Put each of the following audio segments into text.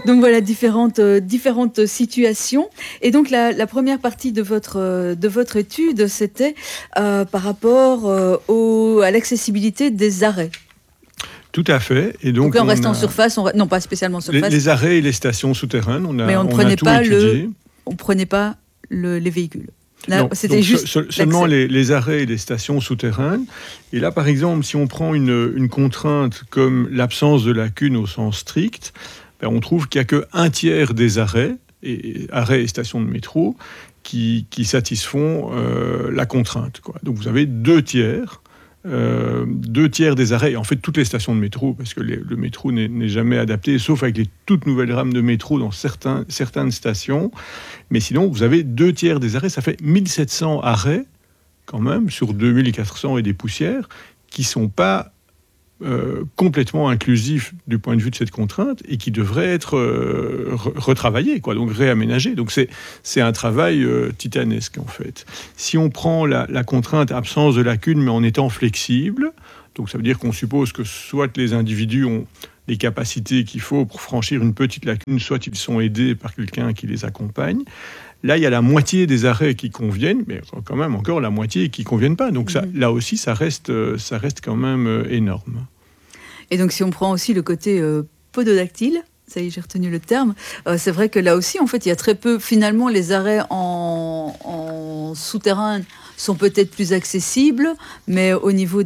Donc voilà, différentes situations. Et donc la première partie de votre étude, c'était par rapport à l'accessibilité des arrêts. Tout à fait. Et donc là, on reste en surface, non pas spécialement en surface. Les arrêts et les stations souterraines, mais on ne prenait pas on prenait pas les véhicules. Là, non, c'était juste seulement les arrêts et les stations souterraines. Et là, par exemple, si on prend une contrainte comme l'absence de lacune au sens strict, ben on trouve qu'il n'y a qu'un tiers des arrêts et stations de métro qui satisfont la contrainte, quoi. Donc vous avez deux tiers des arrêts, et en fait toutes les stations de métro, parce que le métro n'est jamais adapté, sauf avec les toutes nouvelles rames de métro dans certaines stations. Mais sinon, vous avez deux tiers des arrêts, ça fait 1700 arrêts, quand même, sur 2400 et des poussières, qui ne sont pas complètement inclusifs du point de vue de cette contrainte, et qui devraient être retravaillés, quoi, donc réaménagés. Donc c'est un travail titanesque, en fait. Si on prend la contrainte absence de lacune, mais en étant flexible, donc ça veut dire qu'on suppose que soit les individus ont les capacités qu'il faut pour franchir une petite lacune, soit ils sont aidés par quelqu'un qui les accompagne. Là, il y a la moitié des arrêts qui conviennent, mais quand même encore la moitié qui ne conviennent pas. Donc ça, là aussi, ça reste quand même énorme. Et donc si on prend aussi le côté pododactyle, ça y est, j'ai retenu le terme, c'est vrai que là aussi, en fait, il y a très peu, finalement, les arrêts en souterrain sont peut-être plus accessibles, mais au niveau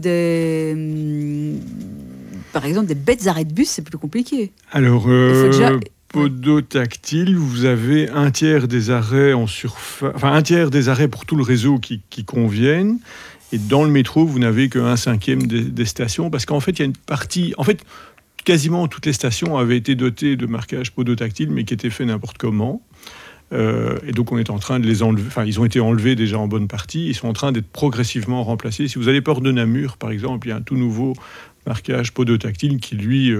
par exemple, des bêtes arrêts de bus, c'est plus compliqué. Alors, podotactile, vous avez un tiers des arrêts en surface, enfin un tiers des arrêts pour tout le réseau qui conviennent. Et dans le métro, vous n'avez qu'un cinquième des stations, parce qu'en fait, il y a une partie. En fait, quasiment toutes les stations avaient été dotées de marquages podotactiles, mais qui étaient faits n'importe comment. Et donc, on est en train de les enlever. Enfin, ils ont été enlevés déjà en bonne partie. Ils sont en train d'être progressivement remplacés. Si vous allez porte de Namur, par exemple, il y a un tout nouveau marquage podotactile qui, lui,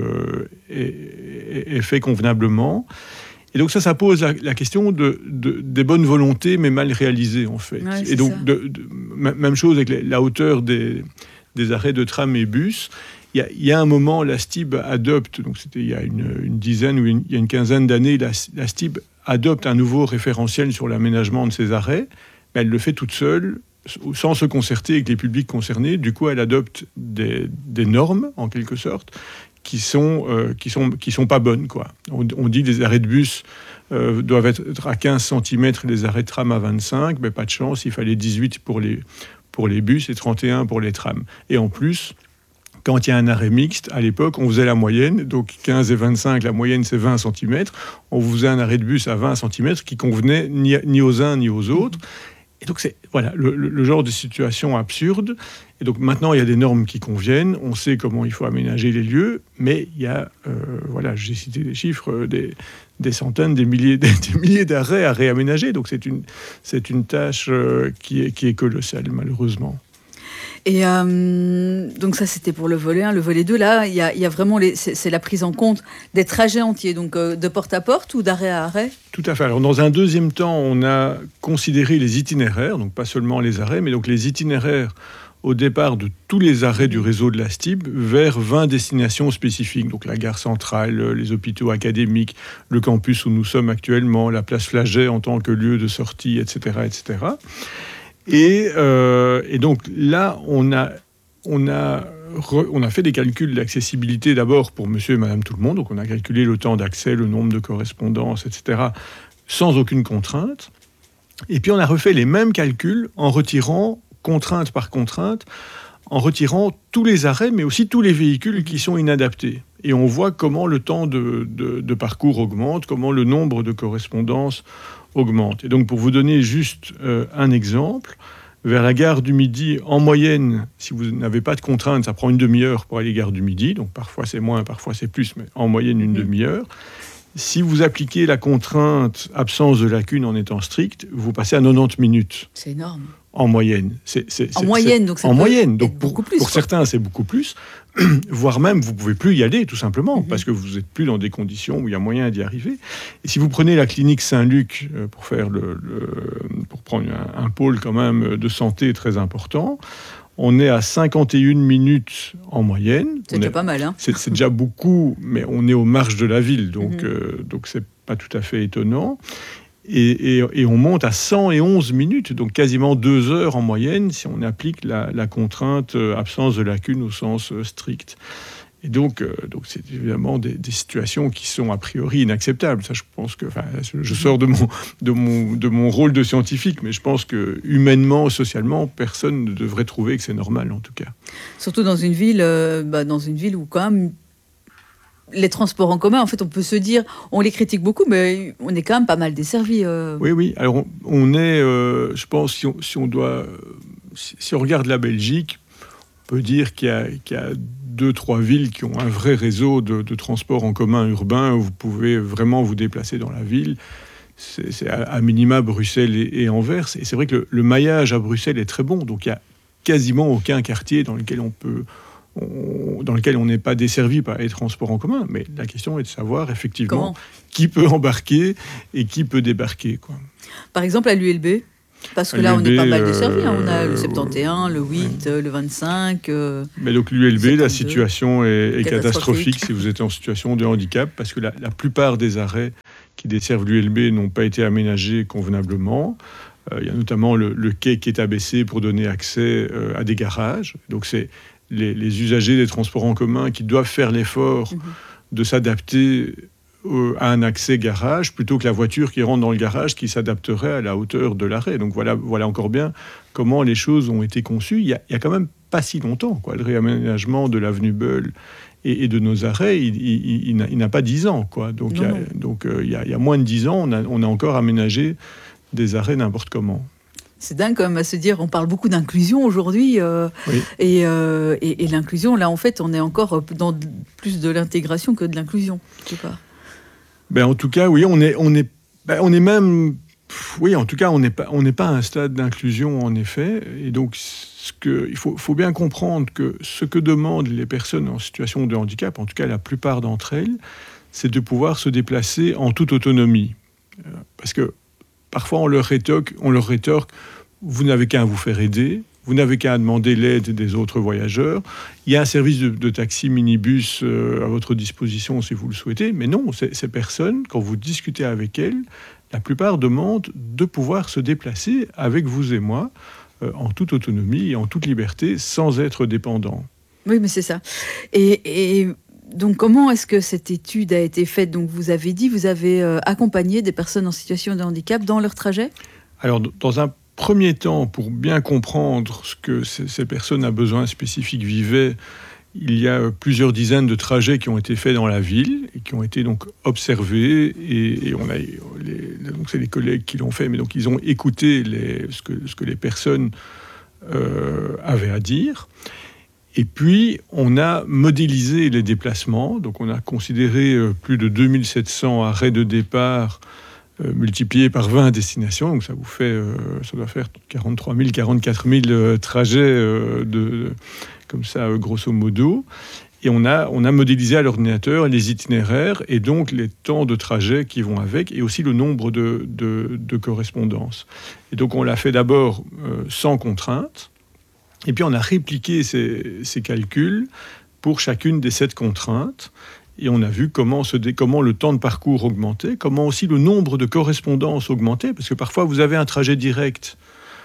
est fait convenablement. Et donc ça pose la question des bonnes volontés, mais mal réalisées, en fait. Ouais, et donc, même chose avec la hauteur des arrêts de tram et bus. Il y a un moment, la STIB adopte, donc c'était il y a une dizaine ou il y a une quinzaine d'années, la STIB adopte un nouveau référentiel sur l'aménagement de ces arrêts, mais elle le fait toute seule, sans se concerter avec les publics concernés. Du coup, elle adopte des normes, en quelque sorte, qui sont pas bonnes, quoi. On dit que les arrêts de bus doivent être à 15 cm, les arrêts de tram à 25, mais pas de chance, il fallait 18 pour les bus et 31 pour les trams. Et en plus, quand il y a un arrêt mixte, à l'époque, on faisait la moyenne, donc 15 et 25, la moyenne c'est 20 cm, on faisait un arrêt de bus à 20 cm qui convenait ni aux uns ni aux autres. Et donc c'est le genre de situation absurde. Et donc maintenant, il y a des normes qui conviennent, on sait comment il faut aménager les lieux, mais il y a, j'ai cité des chiffres, des centaines, des milliers d'arrêts à réaménager. Donc c'est une tâche qui est colossale, malheureusement. Et donc ça, c'était pour le volet 1. Le volet 2, là, il y a vraiment c'est la prise en compte des trajets entiers, donc de porte à porte ou d'arrêt à arrêt. Tout à fait. Alors, dans un deuxième temps, on a considéré les itinéraires, donc pas seulement les arrêts, mais donc les itinéraires au départ de tous les arrêts du réseau de la STIB vers 20 destinations spécifiques. Donc la gare centrale, les hôpitaux académiques, le campus où nous sommes actuellement, la place Flagey en tant que lieu de sortie, etc., etc. Et donc là, on a fait des calculs d'accessibilité d'abord pour monsieur et madame tout le monde. Donc on a calculé le temps d'accès, le nombre de correspondances, etc., sans aucune contrainte. Et puis on a refait les mêmes calculs en retirant, contrainte par contrainte, en retirant tous les arrêts, mais aussi tous les véhicules qui sont inadaptés. Et on voit comment le temps de parcours augmente, comment le nombre de correspondances augmente. Et donc, pour vous donner juste un exemple, vers la gare du Midi, en moyenne, si vous n'avez pas de contrainte, ça prend une demi-heure pour aller gare du Midi. Donc, parfois c'est moins, parfois c'est plus, mais en moyenne une demi-heure. Si vous appliquez la contrainte absence de lacune en étant strict, vous passez à 90 minutes. C'est énorme. En moyenne. Donc pour certains, c'est beaucoup plus. Voire même, vous ne pouvez plus y aller, tout simplement, parce que vous n'êtes plus dans des conditions où il y a moyen d'y arriver. Et si vous prenez la clinique Saint-Luc, pour prendre un pôle quand même de santé très important, on est à 51 minutes en moyenne. C'est déjà pas mal, hein. C'est déjà beaucoup, mais on est aux marges de la ville, donc c'est pas tout à fait étonnant. Et on monte à 111 minutes, donc quasiment 2 heures en moyenne, si on applique la contrainte absence de lacune au sens strict. Et donc c'est évidemment des situations qui sont a priori inacceptables. Ça, je pense que, je sors de mon rôle de scientifique, mais je pense que humainement, socialement, personne ne devrait trouver que c'est normal, en tout cas. Surtout dans une ville où quand même les transports en commun, en fait, on peut se dire, on les critique beaucoup, mais on est quand même pas mal desservi. Oui. Alors on est, je pense, si on regarde la Belgique, on peut dire qu'il y a 2-3 villes qui ont un vrai réseau de transport en commun urbain où vous pouvez vraiment vous déplacer dans la ville. C'est à minima Bruxelles et Anvers. Et c'est vrai que le maillage à Bruxelles est très bon. Donc il n'y a quasiment aucun quartier dans lequel on n'est pas desservi par les transports en commun. Mais la question est de savoir effectivement qui peut embarquer et qui peut débarquer, quoi. Par exemple, à l'ULB, parce que là, on est pas mal desservi. On a le 71, le 8, le 25. Mais donc l'ULB, la situation est catastrophique si vous êtes en situation de handicap, parce que la plupart des arrêts qui desservent l'ULB n'ont pas été aménagés convenablement. Il y a notamment le quai qui est abaissé pour donner accès à des garages. Donc c'est les usagers des transports en commun qui doivent faire l'effort de s'adapter à un accès garage, plutôt que la voiture qui rentre dans le garage qui s'adapterait à la hauteur de l'arrêt. Donc voilà encore bien comment les choses ont été conçues. Il y a quand même pas si longtemps, quoi. Le réaménagement de l'avenue Beul et de nos arrêts, il n'a pas 10 ans, quoi. Donc il y a moins de 10 ans, on a encore aménagé des arrêts n'importe comment. C'est dingue quand même à se dire, on parle beaucoup d'inclusion aujourd'hui, oui. et l'inclusion, là en fait, on est encore dans plus de l'intégration que de l'inclusion, quelque part. En tout cas, oui, on est même, oui, en tout cas, on n'est pas à un stade d'inclusion, en effet. Et donc, il faut bien comprendre que ce que demandent les personnes en situation de handicap, en tout cas la plupart d'entre elles, c'est de pouvoir se déplacer en toute autonomie. Parce que parfois, on leur rétorque, vous n'avez qu'à vous faire aider. Vous n'avez qu'à demander l'aide des autres voyageurs. Il y a un service de taxi minibus à votre disposition si vous le souhaitez. Mais non, ces personnes, quand vous discutez avec elles, la plupart demandent de pouvoir se déplacer avec vous et moi en toute autonomie et en toute liberté, sans être dépendants. Oui, mais c'est ça. Et donc, comment est-ce que cette étude a été faite ? Donc, vous avez dit, vous avez accompagné des personnes en situation de handicap dans leur trajet ? Alors, dans un premier temps, pour bien comprendre ce que ces personnes à besoins spécifiques vivaient, il y a plusieurs dizaines de trajets qui ont été faits dans la ville et qui ont été donc observés. Et donc c'est les collègues qui l'ont fait, mais donc ils ont écouté ce que les personnes avaient à dire. Et puis, on a modélisé les déplacements. Donc, on a considéré plus de 2700 arrêts de départ multiplié par 20 destinations, donc ça doit faire 43 000, 44 000 trajets comme ça, grosso modo. Et on a modélisé à l'ordinateur les itinéraires et donc les temps de trajet qui vont avec, et aussi le nombre de correspondances. Et donc on l'a fait d'abord sans contrainte, et puis on a répliqué ces calculs pour chacune des 7 contraintes. Et on a vu comment le temps de parcours augmentait, comment aussi le nombre de correspondances augmentait, parce que parfois vous avez un trajet direct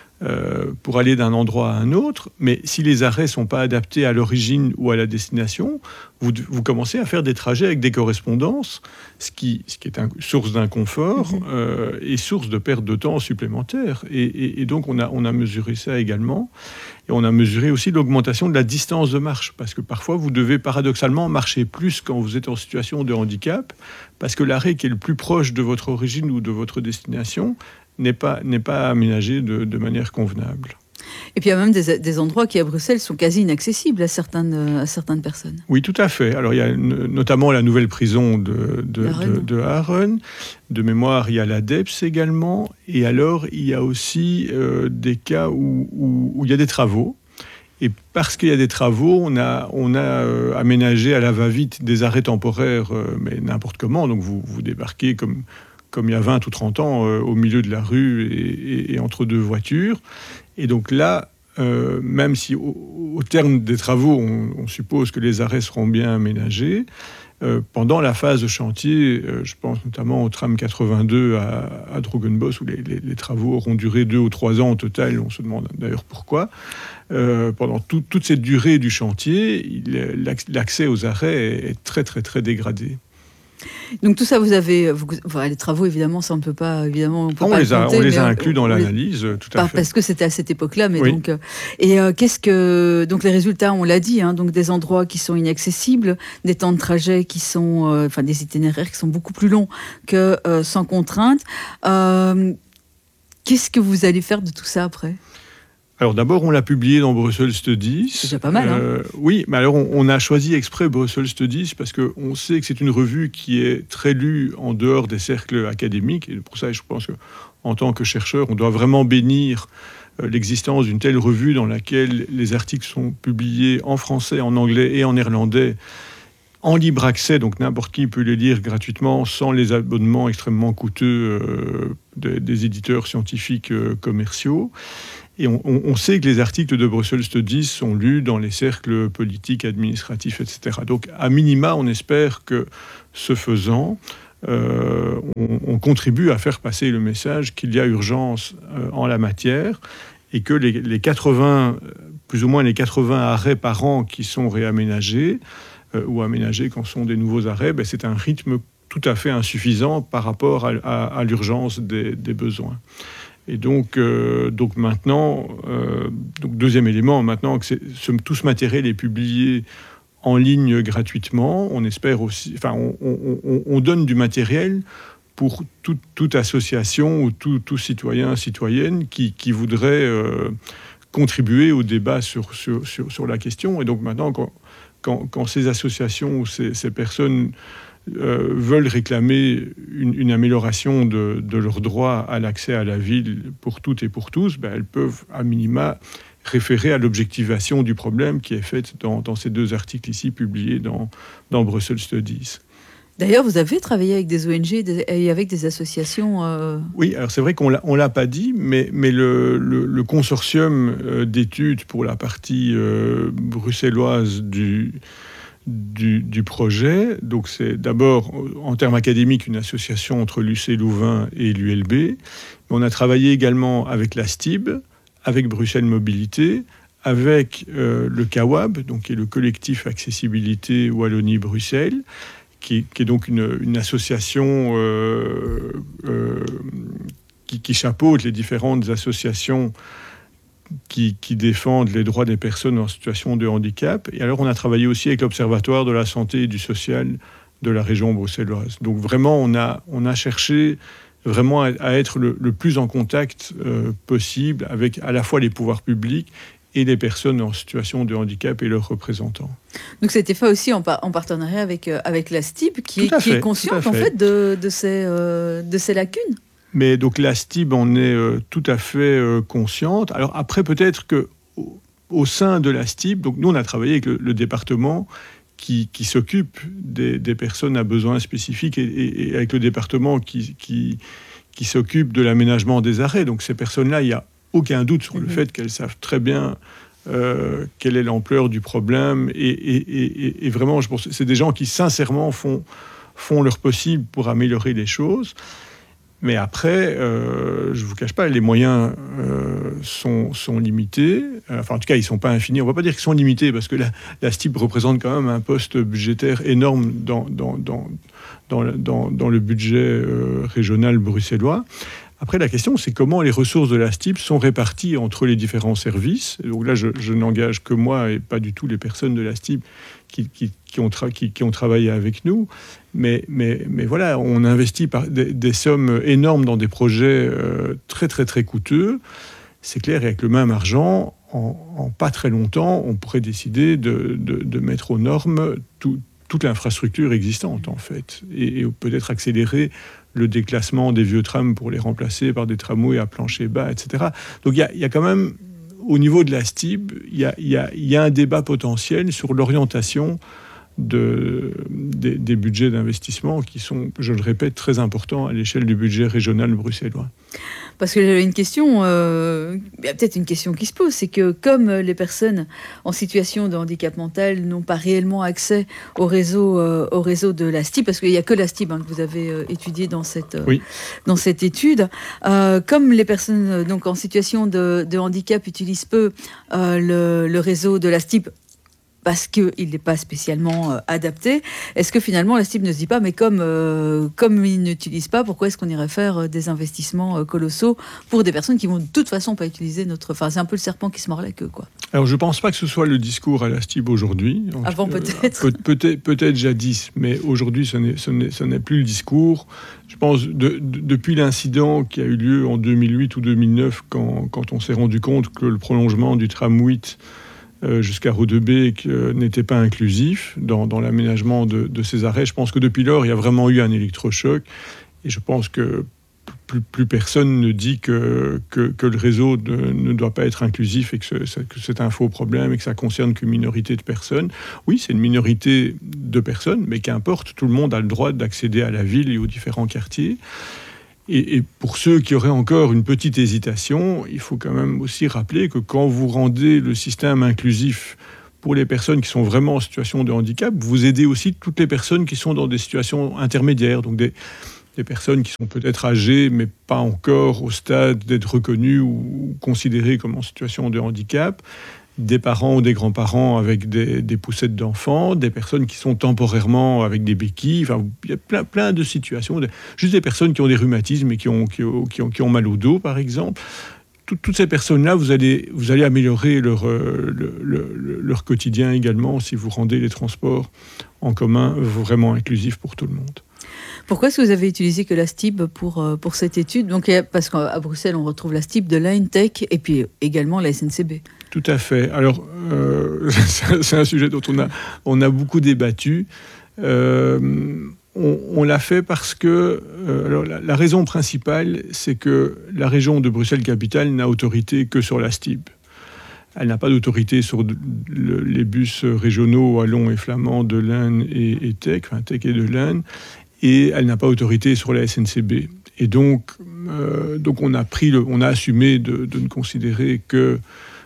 pour aller d'un endroit à un autre, mais si les arrêts ne sont pas adaptés à l'origine ou à la destination, vous commencez à faire des trajets avec des correspondances, ce qui est une source d'inconfort et source de perte de temps supplémentaire. Et donc on a mesuré ça également. Et on a mesuré aussi l'augmentation de la distance de marche, parce que parfois vous devez paradoxalement marcher plus quand vous êtes en situation de handicap, parce que l'arrêt qui est le plus proche de votre origine ou de votre destination n'est pas aménagé de manière convenable. Et puis il y a même des endroits qui à Bruxelles sont quasi inaccessibles à certaines personnes. Oui, tout à fait. Alors il y a notamment la nouvelle prison de Haren. De mémoire, il y a la DEPS également. Et alors il y a aussi des cas où il y a des travaux. Et parce qu'il y a des travaux, on a aménagé à la va-vite des arrêts temporaires, mais n'importe comment. Donc vous débarquez comme il y a 20 ou 30 ans au milieu de la rue et entre 2 voitures. Et donc là, même si au terme des travaux, on suppose que les arrêts seront bien aménagés, pendant la phase de chantier, je pense notamment au tram 82 à Drogenbos, où les travaux auront duré 2 ou 3 ans au total, on se demande d'ailleurs pourquoi. Pendant toute cette durée du chantier, l'accès aux arrêts est très très très dégradé. Donc tout ça, les travaux, évidemment, ça on ne peut pas, évidemment, on les a inclus dans l'analyse, tout à fait. Parce que c'était à cette époque-là, mais oui. donc donc les résultats, on l'a dit, donc des endroits qui sont inaccessibles, des temps de trajet qui sont, des itinéraires qui sont beaucoup plus longs que sans contrainte. Qu'est-ce que vous allez faire de tout ça après ? Alors d'abord, on l'a publié dans Brussels Studies. C'est déjà pas mal, hein. Oui, mais alors on a choisi exprès Brussels Studies parce qu'on sait que c'est une revue qui est très lue en dehors des cercles académiques. Et pour ça, je pense qu'en tant que chercheur, on doit vraiment bénir l'existence d'une telle revue dans laquelle les articles sont publiés en français, en anglais et en néerlandais, en libre accès, donc n'importe qui peut les lire gratuitement, sans les abonnements extrêmement coûteux des éditeurs scientifiques commerciaux. Et on sait que les articles de Brussels Studies sont lus dans les cercles politiques, administratifs, etc. Donc, à minima, on espère que, ce faisant, on contribue à faire passer le message qu'il y a urgence en la matière et que les 80, plus ou moins les 80 arrêts par an qui sont réaménagés ou aménagés quand ce sont des nouveaux arrêts, c'est un rythme tout à fait insuffisant par rapport à l'urgence des besoins. Et donc maintenant, deuxième élément, maintenant que tout ce matériel est publié en ligne gratuitement, on espère aussi, on donne du matériel pour toute association ou tout citoyen, citoyenne qui voudrait contribuer au débat sur la question. Et donc maintenant, quand ces associations ou ces personnes veulent réclamer une amélioration de leur droit à l'accès à la ville pour toutes et pour tous, elles peuvent à minima référer à l'objectivation du problème qui est faite dans ces 2 articles ici publiés dans Brussels Studies. D'ailleurs, vous avez travaillé avec des ONG et avec des associations. Oui, alors c'est vrai qu'on l'a pas dit, mais le consortium d'études pour la partie bruxelloise du projet. Donc c'est d'abord, en termes académiques, une association entre l'UC Louvain et l'ULB. On a travaillé également avec la STIB, avec Bruxelles Mobilité, avec le CAWAB, donc qui est le collectif Accessibilité Wallonie-Bruxelles, qui est donc une association qui chapeaute les différentes associations qui défendent les droits des personnes en situation de handicap. Et alors, on a travaillé aussi avec l'Observatoire de la santé et du social de la région bruxelloise. Donc, vraiment, on a cherché vraiment à être le plus en contact possible avec à la fois les pouvoirs publics et les personnes en situation de handicap et leurs représentants. Donc, c'était fait aussi en partenariat avec la STIB, qui est consciente, en fait, de ces lacunes. Mais donc la STIB en est tout à fait consciente. Alors après, peut-être qu'au sein de la STIB, donc nous on a travaillé avec le département qui s'occupe des personnes à besoins spécifiques et avec le département qui s'occupe de l'aménagement des arrêts. Donc ces personnes-là, il n'y a aucun doute sur le fait qu'elles savent très bien quelle est l'ampleur du problème. Et vraiment, je pense que c'est des gens qui sincèrement font leur possible pour améliorer les choses. Mais après, je ne vous cache pas, les moyens sont limités. Enfin, en tout cas, ils ne sont pas infinis. On ne va pas dire qu'ils sont limités, parce que la STIB représente quand même un poste budgétaire énorme dans le budget régional bruxellois. Après, la question, c'est comment les ressources de la STIB sont réparties entre les différents services. Et donc là, je n'engage que moi et pas du tout les personnes de la STIB qui ont travaillé avec nous. Mais voilà, on investit des sommes énormes dans des projets très, très, très coûteux. C'est clair, et avec le même argent, en pas très longtemps, on pourrait décider de mettre aux normes toute l'infrastructure existante, en fait. Et peut-être accélérer le déclassement des vieux trams pour les remplacer par des tramways à plancher bas, etc. Donc il y a quand même, au niveau de la STIB, il y a un débat potentiel sur l'orientation des budgets d'investissement qui sont, je le répète, très importants à l'échelle du budget régional bruxellois. Parce que j'avais une question, il y a peut-être une question qui se pose, c'est que comme les personnes en situation de handicap mental n'ont pas réellement accès au réseau de la STIB, parce qu'il n'y a que la STIB que vous avez étudié dans cette étude, comme les personnes donc en situation de handicap utilisent peu le réseau de la STIB, parce qu'il n'est pas spécialement adapté. Est-ce que finalement la STIB ne se dit pas, mais comme ils n'utilisent pas, pourquoi est-ce qu'on irait faire des investissements colossaux pour des personnes qui vont de toute façon pas utiliser notre... Enfin, c'est un peu le serpent qui se mord la queue, quoi. Alors, je ne pense pas que ce soit le discours à la STIB aujourd'hui. Avant, peut-être. Peut-être jadis, mais aujourd'hui, ce n'est plus le discours. Je pense, depuis l'incident qui a eu lieu en 2008 ou 2009, quand on s'est rendu compte que le prolongement du tram 8 jusqu'à Rodebeek n'était pas inclusif dans l'aménagement de ces arrêts. Je pense que depuis lors, il y a vraiment eu un électrochoc. Et je pense que plus personne ne dit que le réseau ne doit pas être inclusif et que c'est un faux problème et que ça concerne qu'une minorité de personnes. Oui, c'est une minorité de personnes, mais qu'importe, tout le monde a le droit d'accéder à la ville et aux différents quartiers. Et pour ceux qui auraient encore une petite hésitation, il faut quand même aussi rappeler que quand vous rendez le système inclusif pour les personnes qui sont vraiment en situation de handicap, vous aidez aussi toutes les personnes qui sont dans des situations intermédiaires, donc des personnes qui sont peut-être âgées, mais pas encore au stade d'être reconnues ou considérées comme en situation de handicap, des parents ou des grands-parents avec des poussettes d'enfants, des personnes qui sont temporairement avec des béquilles. Enfin, il y a plein de situations. Juste des personnes qui ont des rhumatismes et qui ont mal au dos, par exemple. Toutes ces personnes-là, vous allez améliorer leur quotidien également si vous rendez les transports en commun vraiment inclusifs pour tout le monde. Pourquoi est-ce que vous avez utilisé que la STIB pour cette étude ? Donc, parce qu'à Bruxelles, on retrouve la STIB, de l'INTEC et puis également la SNCB. Tout à fait. Alors, c'est un sujet dont on a beaucoup débattu. On l'a fait parce que alors la raison principale, c'est que la région de Bruxelles-Capitale n'a autorité que sur la STIB. Elle n'a pas d'autorité sur les bus régionaux wallons et flamands de l'Ain et Tech, enfin Tech et de l'Ain, et elle n'a pas autorité sur la SNCB. Et donc on a assumé de ne considérer que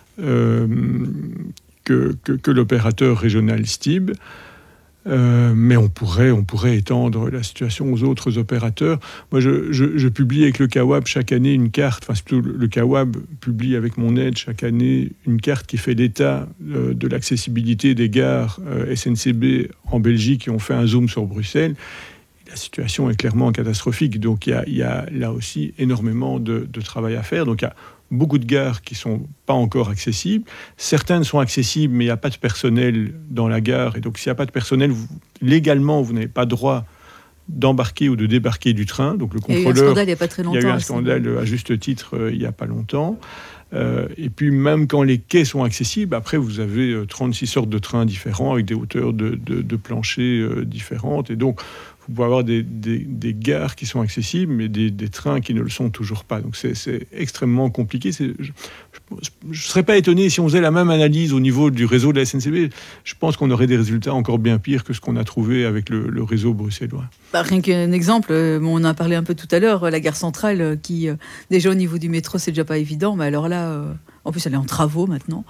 l'opérateur régional STIB. Mais on pourrait étendre la situation aux autres opérateurs. Moi, je publie avec le CAWAB chaque année une carte, enfin surtout le CAWAB publie avec mon aide chaque année une carte qui fait l'état de l'accessibilité des gares SNCB en Belgique, qui ont fait un zoom sur Bruxelles. La situation est clairement catastrophique, donc il y a là aussi énormément de travail à faire. Donc il y a beaucoup de gares qui ne sont pas encore accessibles. Certaines sont accessibles, mais il n'y a pas de personnel dans la gare. Et donc, s'il n'y a pas de personnel, légalement, vous n'avez pas droit d'embarquer ou de débarquer du train. Donc, le contrôleur... Il y a eu un scandale il n'y a pas très longtemps. Il y a eu un scandale, à juste titre, il n'y a pas longtemps. Et puis, même quand les quais sont accessibles, après, vous avez 36 sortes de trains différents avec des hauteurs de plancher différentes. Et donc, vous pouvez avoir des gares qui sont accessibles, mais des trains qui ne le sont toujours pas. Donc c'est extrêmement compliqué. Je ne serais pas étonné si on faisait la même analyse au niveau du réseau de la SNCB. Je pense qu'on aurait des résultats encore bien pires que ce qu'on a trouvé avec le réseau bruxellois. Rien qu'un exemple, on en a parlé un peu tout à l'heure, la gare centrale, qui déjà au niveau du métro, c'est déjà pas évident, mais alors là, en plus elle est en travaux maintenant.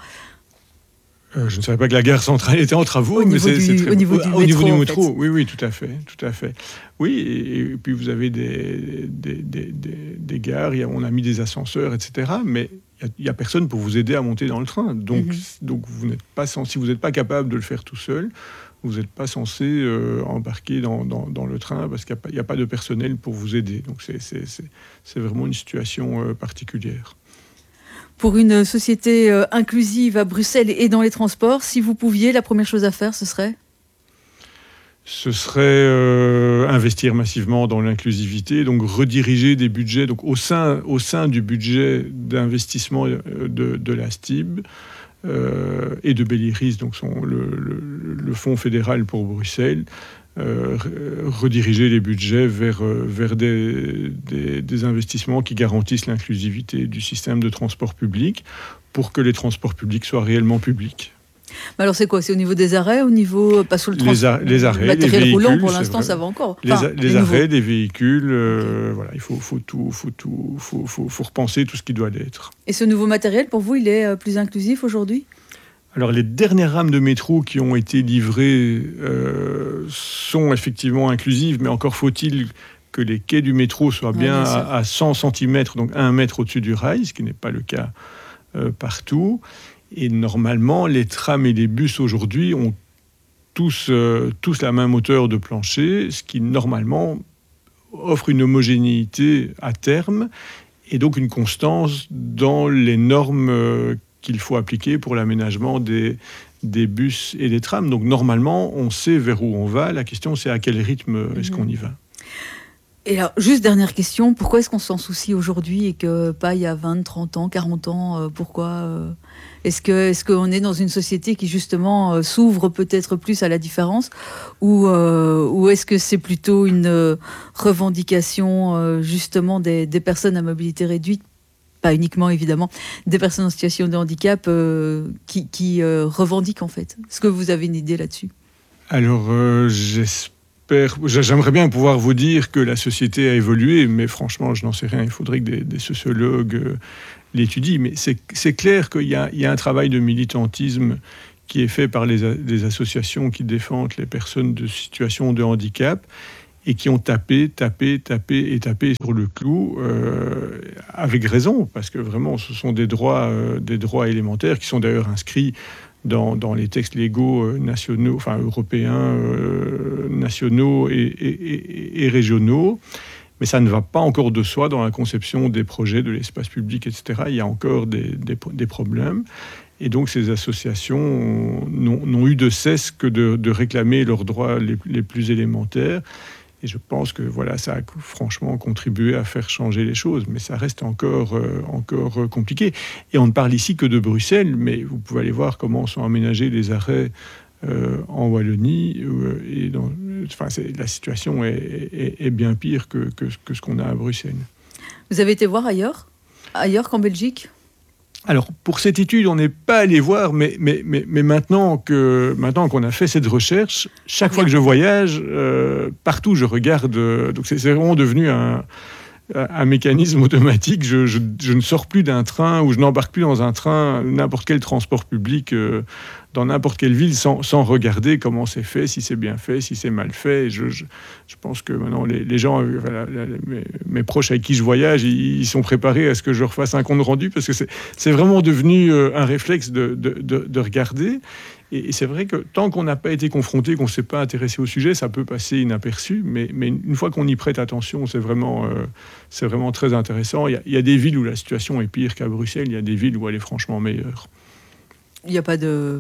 Je ne savais pas que la gare centrale était en travaux, au niveau du métro. En fait. Oui, tout à fait. Oui, et puis vous avez des gares, on a mis des ascenseurs, etc. Mais il n'y a personne pour vous aider à monter dans le train. Donc vous n'êtes pas si vous n'êtes pas capable de le faire tout seul, vous n'êtes pas censé embarquer dans le train parce qu'il n'y a pas de personnel pour vous aider. Donc c'est vraiment une situation particulière. Pour une société inclusive à Bruxelles et dans les transports, si vous pouviez, la première chose à faire, ce serait ? Ce serait investir massivement dans l'inclusivité, donc rediriger des budgets donc au sein du budget d'investissement de la STIB et de Belliris, donc le Fonds fédéral pour Bruxelles. Rediriger les budgets vers des investissements qui garantissent l'inclusivité du système de transport public pour que les transports publics soient réellement publics. Mais alors c'est quoi? C'est au niveau des arrêts, au niveau pas sur le les arrêts, le les matériel véhicules, roulant pour l'instant ça va encore. Enfin, les arrêts nouveaux. des véhicules, Ok. voilà, il faut repenser tout ce qui doit l'être. Et ce nouveau matériel pour vous, il est plus inclusif aujourd'hui? Alors les dernières rames de métro qui ont été livrées sont effectivement inclusives, mais encore faut-il que les quais du métro soient bien à 100 cm, donc 1 mètre au-dessus du rail, ce qui n'est pas le cas partout. Et normalement, les trams et les bus aujourd'hui ont tous la même hauteur de plancher, ce qui normalement offre une homogénéité à terme et donc une constance dans les normes qu'il faut appliquer pour l'aménagement des bus et des trams. Donc normalement, on sait vers où on va. La question, c'est à quel rythme est-ce qu'on y va. Et alors, juste dernière question, pourquoi est-ce qu'on s'en soucie aujourd'hui et que pas il y a 20, 30 ans, 40 ans pourquoi est-ce qu'on est dans une société qui justement s'ouvre peut-être plus à la différence ou est-ce que c'est plutôt une revendication justement des personnes à mobilité réduite, pas uniquement évidemment, des personnes en situation de handicap qui revendiquent en fait? Est-ce que vous avez une idée là-dessus? Alors, j'aimerais bien pouvoir vous dire que la société a évolué, mais franchement, je n'en sais rien. Il faudrait que des sociologues l'étudient. Mais c'est clair qu'il y a un travail de militantisme qui est fait par des associations qui défendent les personnes de situation de handicap et qui ont tapé sur le clou, avec raison, parce que vraiment, ce sont des droits élémentaires qui sont d'ailleurs inscrits dans les textes légaux nationaux, enfin européens, nationaux et régionaux. Mais ça ne va pas encore de soi dans la conception des projets de l'espace public, etc. Il y a encore des problèmes. Et donc ces associations n'ont eu de cesse que de réclamer leurs droits les plus élémentaires. Et je pense que voilà, ça a franchement contribué à faire changer les choses, mais ça reste encore compliqué. Et on ne parle ici que de Bruxelles, mais vous pouvez aller voir comment sont aménagés les arrêts en Wallonie. La situation est bien pire que ce qu'on a à Bruxelles. Vous avez été voir ailleurs qu'en Belgique? Alors, pour cette étude, on n'est pas allé voir, mais maintenant qu'on a fait cette recherche, chaque fois que je voyage, partout je regarde. Donc c'est vraiment devenu un mécanisme automatique. Je ne sors plus d'un train ou je n'embarque plus dans un train, n'importe quel transport public, dans n'importe quelle ville, sans regarder comment c'est fait, si c'est bien fait, si c'est mal fait. Je pense que maintenant, les gens, mes proches avec qui je voyage, ils sont préparés à ce que je refasse un compte rendu, parce que c'est vraiment devenu un réflexe de regarder. Et c'est vrai que tant qu'on n'a pas été confronté, qu'on ne s'est pas intéressé au sujet, ça peut passer inaperçu. Mais une fois qu'on y prête attention, c'est vraiment très intéressant. Il y a des villes où la situation est pire qu'à Bruxelles. Il y a des villes où elle est franchement meilleure. Il n'y a pas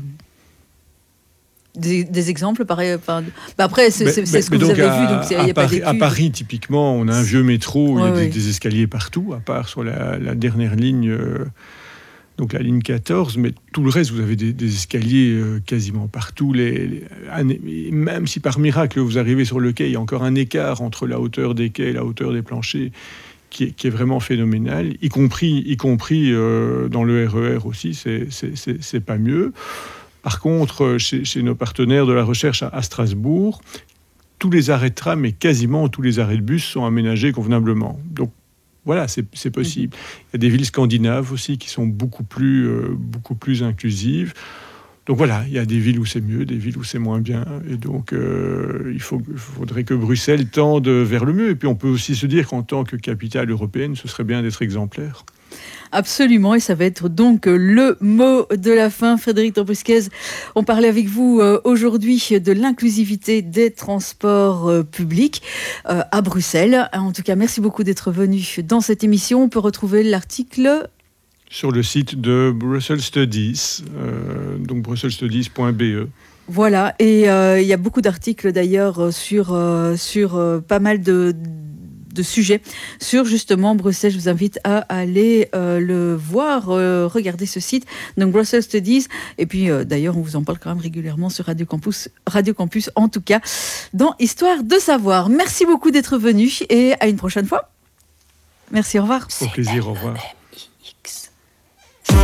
des exemples pareils. Après, c'est ce que vous avez vu, donc il n'y a pas d'études. À Paris, typiquement, on a un vieux métro où il y a des escaliers partout, à part sur la dernière ligne. Donc la ligne 14, mais tout le reste, vous avez des escaliers quasiment partout. Même si par miracle vous arrivez sur le quai, il y a encore un écart entre la hauteur des quais et la hauteur des planchers qui est vraiment phénoménal, y compris dans le RER aussi, c'est pas mieux. Par contre, chez nos partenaires de la recherche à Strasbourg, tous les arrêts de tram et quasiment tous les arrêts de bus sont aménagés convenablement. Donc, voilà, c'est possible. Il y a des villes scandinaves aussi qui sont beaucoup plus inclusives. Donc voilà, il y a des villes où c'est mieux, des villes où c'est moins bien. Et donc, il faudrait que Bruxelles tende vers le mieux. Et puis, on peut aussi se dire qu'en tant que capitale européenne, ce serait bien d'être exemplaire. Absolument, et ça va être donc le mot de la fin. Frédéric Dombruschez, on parlait avec vous aujourd'hui de l'inclusivité des transports publics à Bruxelles. En tout cas, merci beaucoup d'être venu dans cette émission. On peut retrouver l'article sur le site de Brussels Studies, donc brusselsstudies.be. Voilà, et il y a beaucoup d'articles d'ailleurs sur pas mal de sujets sur justement Bruxelles. Je vous invite à aller le voir, regarder ce site, donc Brussels Studies. Et puis d'ailleurs, on vous en parle quand même régulièrement sur Radio Campus, en tout cas, dans Histoire de savoir. Merci beaucoup d'être venu et à une prochaine fois. Merci, au revoir. Au plaisir, au revoir.